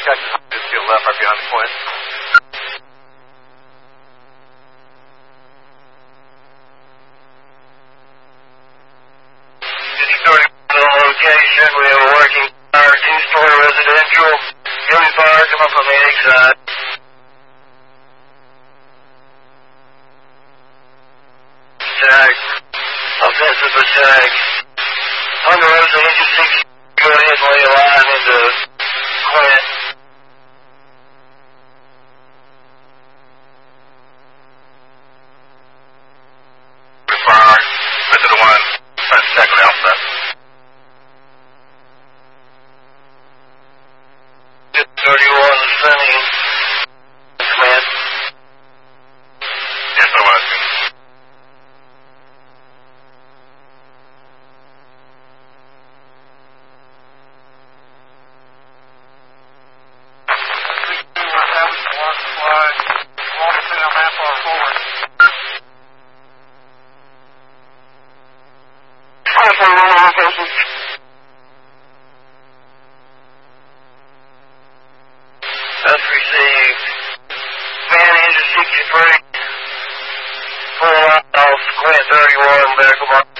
got just to your left, right behind the point. Location, we have a working fire, two-story residential, heavy fire coming from the egg side. Tag, offensive attack. On the road, the engine 6, go ahead and lay a line into Clint. Fire, right to the one, right second outset. 31, Sunny, Clint. Yes, I was. That's received. Man engine 63. Full off, Clint 31, back of